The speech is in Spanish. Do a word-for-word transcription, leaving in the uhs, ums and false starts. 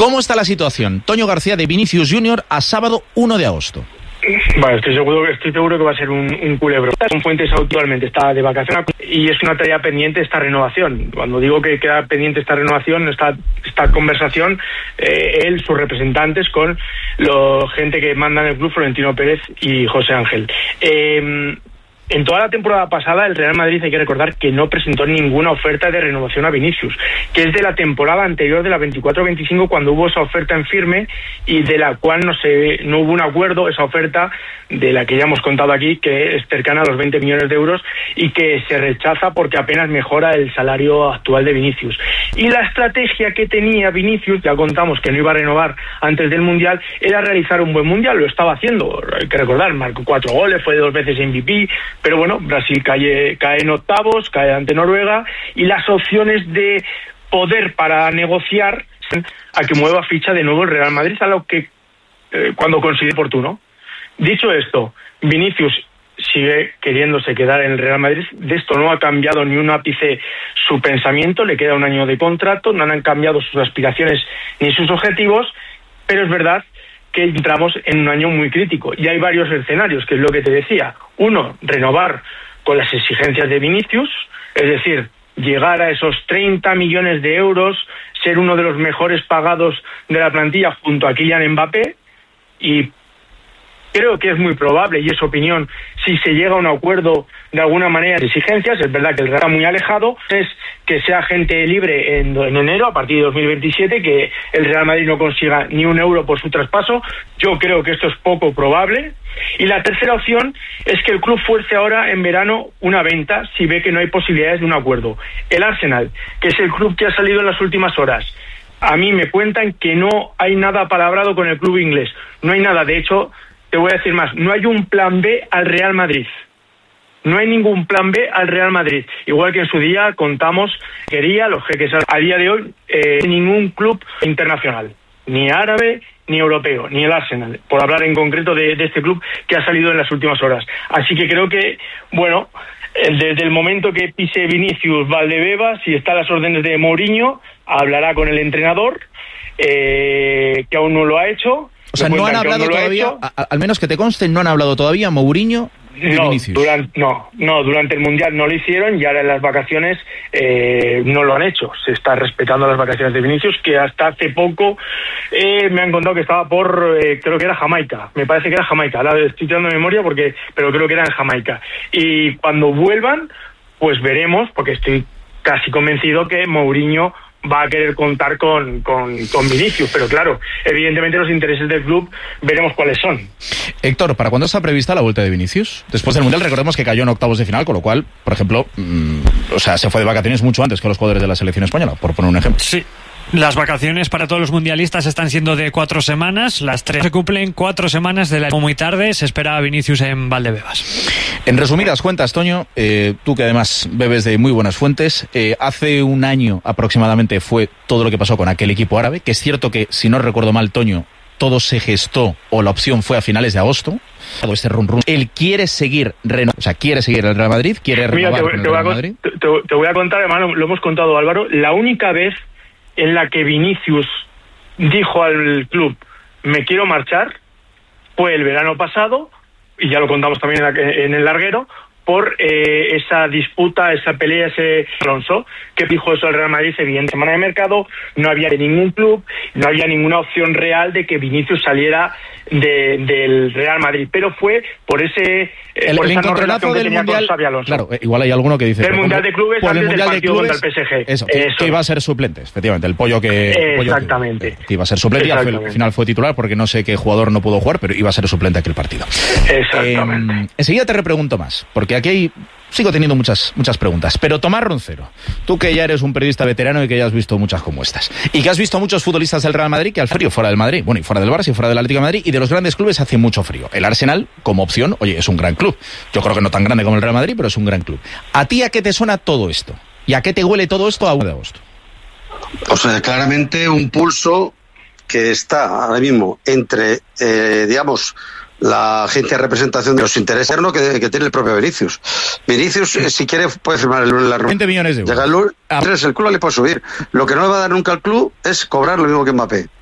¿Cómo está la situación, Toño García, de Vinicius junior a sábado uno de agosto? Bueno, estoy seguro, estoy seguro que va a ser un, un culebro. Son Fuentes actualmente está de vacaciones y es una tarea pendiente esta renovación. Cuando digo que queda pendiente esta renovación, esta, esta conversación, eh, él, sus representantes con la gente que manda en el club, Florentino Pérez y José Ángel. Eh, En toda la temporada pasada, el Real Madrid, hay que recordar que no presentó ninguna oferta de renovación a Vinicius, que es de la temporada anterior, de la veinticuatro veinticinco, cuando hubo esa oferta en firme y de la cual no se no hubo un acuerdo, esa oferta de la que ya hemos contado aquí, que es cercana a los veinte millones de euros y que se rechaza porque apenas mejora el salario actual de Vinicius. Y la estrategia que tenía Vinicius, ya contamos que no iba a renovar antes del Mundial, era realizar un buen Mundial, lo estaba haciendo, hay que recordar, marcó cuatro goles, fue dos veces M V P, pero bueno, Brasil cae, cae en octavos, cae ante Noruega, y las opciones de poder para negociar a que mueva ficha de nuevo el Real Madrid, a lo que eh, cuando considere oportuno. Dicho esto, Vinicius sigue queriéndose quedar en el Real Madrid, de esto no ha cambiado ni un ápice su pensamiento, le queda un año de contrato, no han cambiado sus aspiraciones ni sus objetivos, pero es verdad que entramos en un año muy crítico y hay varios escenarios, que es lo que te decía. Uno, renovar con las exigencias de Vinicius, es decir, llegar a esos treinta millones de euros, ser uno de los mejores pagados de la plantilla junto a Kylian Mbappé, y creo que es muy probable, y es opinión, si se llega a un acuerdo de alguna manera de exigencias, es verdad que el Real está muy alejado, es que sea gente libre en, en enero, a partir de dos mil veintisiete, que el Real Madrid no consiga ni un euro por su traspaso. Yo creo que esto es poco probable. Y la tercera opción es que el club fuerce ahora en verano una venta si ve que no hay posibilidades de un acuerdo. El Arsenal, que es el club que ha salido en las últimas horas, a mí me cuentan que no hay nada palabrado con el club inglés, no hay nada. De hecho, te voy a decir más, no hay un plan B al Real Madrid. No hay ningún plan B al Real Madrid. Igual que en su día contamos, quería los jeques a día de hoy, eh, ningún club internacional, ni árabe, ni europeo, ni el Arsenal, por hablar en concreto de, de este club que ha salido en las últimas horas. Así que creo que, bueno, desde el momento que pise Vinicius Valdebebas, si está a las órdenes de Mourinho, hablará con el entrenador, eh, que aún no lo ha hecho. O sea, no han hablado no todavía, a, al menos que te conste, no han hablado todavía Mourinho y no, Vinicius. Durante, no, no, durante el Mundial no lo hicieron y ahora en las vacaciones eh, no lo han hecho. Se está respetando las vacaciones de Vinicius, que hasta hace poco eh, me han contado que estaba por, eh, creo que era Jamaica, me parece que era Jamaica, ahora estoy tirando de memoria, porque, pero creo que era en Jamaica. Y cuando vuelvan, pues veremos, porque estoy casi convencido que Mourinho va a querer contar con, con, con Vinicius, pero claro, evidentemente los intereses del club veremos cuáles son. Héctor, ¿para cuándo está prevista la vuelta de Vinicius? Después del Mundial, recordemos que cayó en octavos de final, con lo cual, por ejemplo, mmm, o sea, se fue de vacaciones mucho antes que los jugadores de la selección española, por poner un ejemplo. Sí. Las vacaciones para todos los mundialistas están siendo de cuatro semanas, las tres se cumplen cuatro semanas de la muy tarde, se espera a Vinicius en Valdebebas. En resumidas cuentas, Toño, eh, tú que además bebes de muy buenas fuentes, eh, hace un año aproximadamente fue todo lo que pasó con aquel equipo árabe, que es cierto que, si no recuerdo mal, Toño, todo se gestó, o la opción fue a finales de agosto. Todo este run run. Él quiere seguir, reno- o sea, quiere seguir el Real Madrid, quiere renovar con el Real Madrid. Te, te, te voy a contar, además lo, lo hemos contado, Álvaro, la única vez en la que Vinicius dijo al club, me quiero marchar, fue el verano pasado, y ya lo contamos también en, la, en el larguero, por eh, esa disputa, esa pelea, ese Alonso, que dijo eso al Real Madrid. Evidente, semana de mercado, no había ningún club, no había ninguna opción real de que Vinicius saliera de, del Real Madrid, pero fue por ese eh, el, por el esa no relación que del tenía mundial, con Xabi Alonso. Claro, igual hay alguno que dice el Mundial de Clubes antes del partido contra el P S G. Eso, que, eso. que iba a ser suplente, efectivamente, el pollo que... El pollo Exactamente. Que, que iba a ser suplente, y al final fue titular porque no sé qué jugador no pudo jugar, pero iba a ser suplente aquel partido. Exactamente. Eh, enseguida te repregunto más, porque aquí hay... Sigo teniendo muchas muchas preguntas, pero Tomás Roncero, tú que ya eres un periodista veterano y que ya has visto muchas como estas, y que has visto muchos futbolistas del Real Madrid que al frío fuera del Madrid, bueno, y fuera del Barça y fuera del Atlético de Madrid, y de los grandes clubes hace mucho frío. El Arsenal, como opción, oye, es un gran club. Yo creo que no tan grande como el Real Madrid, pero es un gran club. ¿A ti a qué te suena todo esto? ¿Y a qué te huele todo esto a uno de agosto? O sea, claramente un pulso que está ahora mismo entre, eh, digamos, la agencia de representación de los intereses que, que tiene el propio Vinicius. Vinicius, eh, si quiere, puede firmar el, la veinte millones de euros. Llega el, ah. el club le puede subir. Lo que no le va a dar nunca al club es cobrar lo mismo que Mbappé.